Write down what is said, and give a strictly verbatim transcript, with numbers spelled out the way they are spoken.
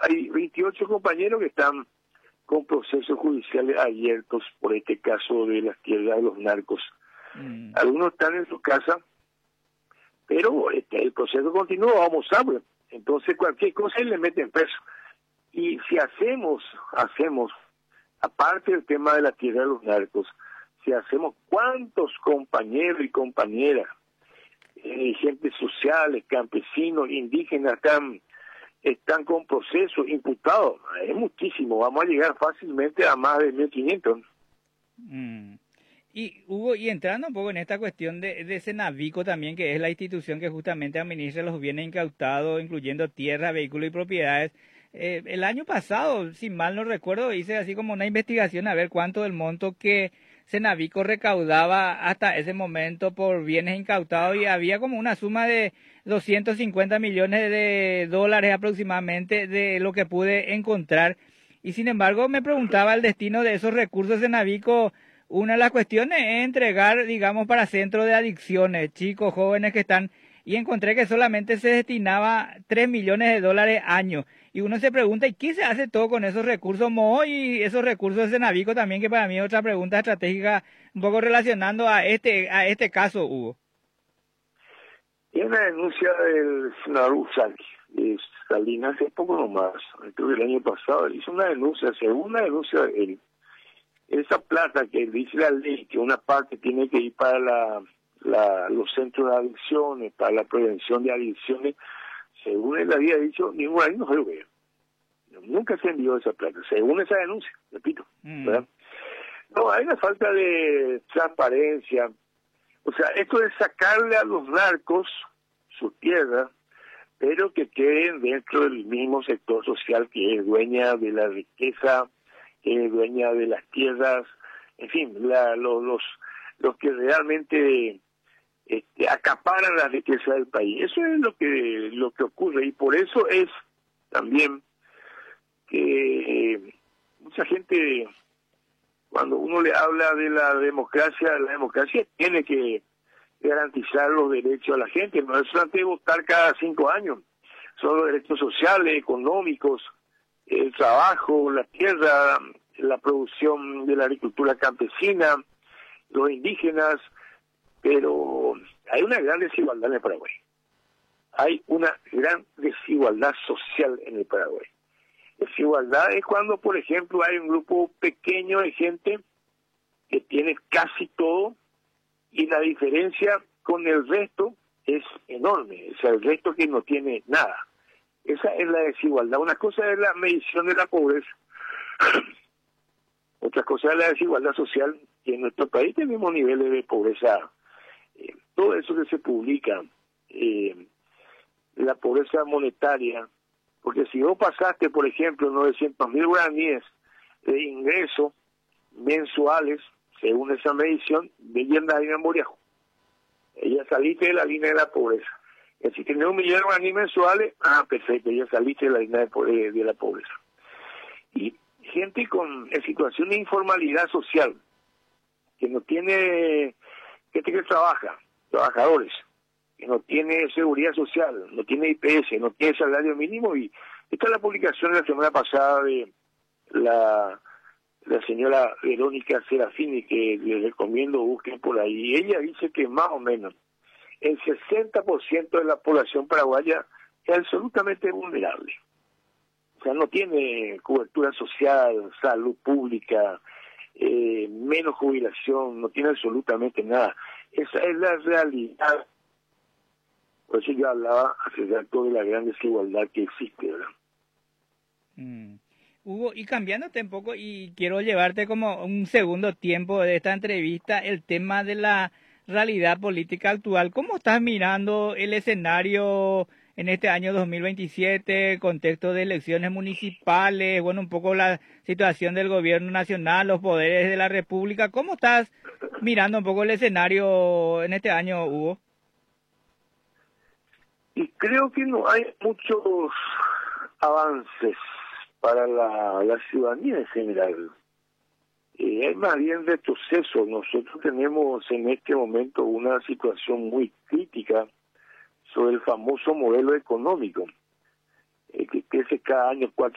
hay veintiocho compañeros que están con procesos judiciales abiertos por este caso de las tierras de los narcos. Mm. Algunos están en su casa, pero este, el proceso continúa, vamos a ver. Entonces cualquier cosa le meten preso. Y si hacemos, hacemos, aparte del tema de la tierra de los narcos, si hacemos cuántos compañeros y compañeras, dirigentes sociales, campesinos, indígenas, están, están con procesos imputados, es muchísimo, vamos a llegar fácilmente a más de mil quinientos. Mm. Y Hugo, y entrando un poco en esta cuestión de, de Cenavico también, que es la institución que justamente administra los bienes incautados, incluyendo tierra, vehículos y propiedades. Eh, el año pasado, si mal no recuerdo, hice así como una investigación a ver cuánto del monto que Cenavico recaudaba hasta ese momento por bienes incautados, y había como una suma de doscientos cincuenta millones de dólares aproximadamente de lo que pude encontrar. Y sin embargo me preguntaba el destino de esos recursos. Cenavico, una de las cuestiones es entregar, digamos, para centros de adicciones, chicos, jóvenes que están, y encontré que solamente se destinaba tres millones de dólares año. Y uno se pregunta, ¿y qué se hace todo con esos recursos, Mo, y esos recursos de Cenavico también, que para mí es otra pregunta estratégica, un poco relacionando a este a este caso, Hugo? Hay una denuncia del senador Usagi, de Salinas, hace poco nomás, creo que el año pasado, hizo una denuncia, según una denuncia de él, esa plata que dice la ley, que una parte tiene que ir para la, la, los centros de adicciones, para la prevención de adicciones, según él había dicho, ningún año no se lo veo. Nunca se envió esa plata, según esa denuncia, repito. Mm. ¿Verdad? No, hay una falta de transparencia. O sea, esto es sacarle a los narcos su tierra, pero que queden dentro del mismo sector social que es dueña de la riqueza, que es dueña de las tierras, en fin, la, los, los, los que realmente este, acaparan la riqueza del país. Eso es lo que lo que ocurre, y por eso es también que eh, mucha gente, cuando uno le habla de la democracia, la democracia tiene que garantizar los derechos a la gente, no es solamente votar cada cinco años, son los derechos sociales, económicos, el trabajo, la tierra, la producción de la agricultura campesina, los indígenas, pero hay una gran desigualdad en el Paraguay. Hay una gran desigualdad social en el Paraguay. Desigualdad es cuando, por ejemplo, hay un grupo pequeño de gente que tiene casi todo y la diferencia con el resto es enorme. O sea, el resto que no tiene nada. Esa es la desigualdad. Una cosa es la medición de la pobreza. Otra cosa es la desigualdad social, que en nuestro país tenemos niveles de pobreza. Eh, todo eso que se publica, eh, la pobreza monetaria, porque si vos pasaste, por ejemplo, novecientos mil guaraníes de ingresos mensuales, según esa medición, vivienda de memoria, ella saliste de la línea de la pobreza. Y si tenés un millón de guaraníes mensuales, ah, perfecto, ya saliste de la línea de, de la pobreza. Y gente con en situación de informalidad social, que no tiene, gente que trabaja, trabajadores, que no tiene seguridad social, no tiene I P S, no tiene salario mínimo, y esta es la publicación de la semana pasada de la, la señora Verónica Serafini, que les recomiendo busquen por ahí. Ella dice que más o menos el sesenta por ciento de la población paraguaya es absolutamente vulnerable. O sea, no tiene cobertura social, salud pública, eh, menos jubilación, no tiene absolutamente nada. Esa es la realidad. Por eso yo hablaba hace rato de la gran desigualdad que existe, ¿verdad? Mm. Hugo, y cambiándote un poco, y quiero llevarte como un segundo tiempo de esta entrevista, el tema de la realidad política actual. ¿Cómo estás mirando el escenario en este año dos mil veintisiete, contexto de elecciones municipales, bueno, un poco la situación del gobierno nacional, los poderes de la República? ¿Cómo estás mirando un poco el escenario en este año, Hugo? Y creo que no hay muchos avances para la, la ciudadanía en general. Eh, hay más bien retroceso. Nosotros tenemos en este momento una situación muy crítica sobre el famoso modelo económico, eh, que crece cada año cuatro